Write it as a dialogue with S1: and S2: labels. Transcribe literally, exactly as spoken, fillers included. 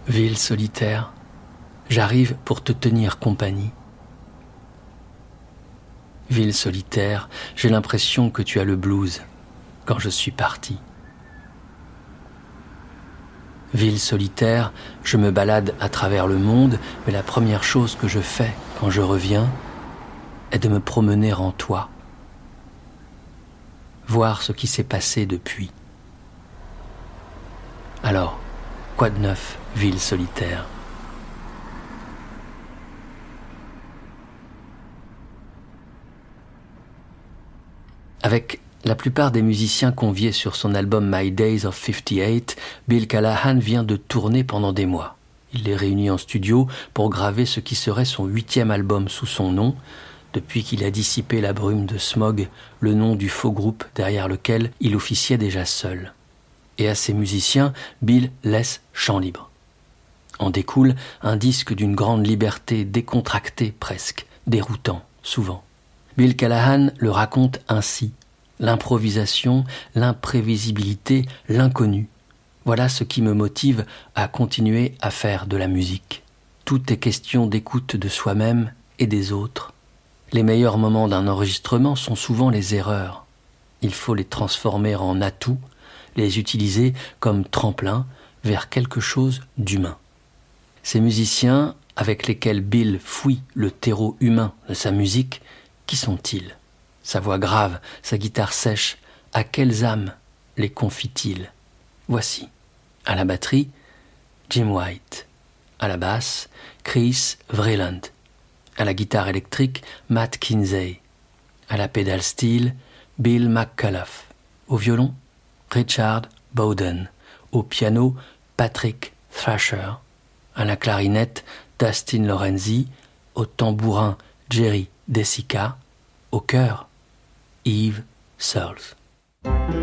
S1: Ville solitaire, j'arrive pour te tenir compagnie. Ville solitaire, j'ai l'impression que tu as le blues quand je suis parti. Ville solitaire, je me balade à travers le monde, mais la première chose que je fais quand je reviens est de me promener en toi, voir ce qui s'est passé depuis. Alors, quoi de neuf, ville solitaire ? Avec la plupart des musiciens conviés sur son album My Days of cinquante-huit, Bill Callahan vient de tourner pendant des mois. Il les réunit en studio pour graver ce qui serait son huitième album sous son nom, depuis qu'il a dissipé la brume de Smog, le nom du faux groupe derrière lequel il officiait déjà seul. Et à ses musiciens, Bill laisse champ libre. En découle un disque d'une grande liberté décontractée presque, déroutant souvent. Bill Callahan le raconte ainsi. L'improvisation, l'imprévisibilité, l'inconnu. Voilà ce qui me motive à continuer à faire de la musique. Tout est question d'écoute de soi-même et des autres. Les meilleurs moments d'un enregistrement sont souvent les erreurs. Il faut les transformer en atouts, les utiliser comme tremplin vers quelque chose d'humain. Ces musiciens avec lesquels Bill fouille le terreau humain de sa musique, qui sont-ils ? Sa voix grave, sa guitare sèche, à quelles âmes les confie-t-il ? Voici, à la batterie, Jim White, à la basse, Chris Vreeland, à la guitare électrique, Matt Kinsey, à la pédale steel, Bill McCullough, au violon, Richard Bowden, au piano, Patrick Thrasher, à la clarinette, Dustin Lorenzi, au tambourin, Jerry DeSica, au chœur, Yves Searles.